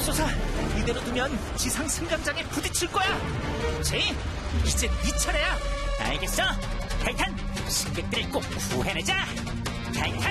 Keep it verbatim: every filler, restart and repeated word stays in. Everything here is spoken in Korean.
맙소사, 이대로 두면 지상 승강장에 부딪힐 거야. 제이, 이제 네 차례야. 알겠어. 타이탄, 승객들을 꼭 구해내자. 타이탄.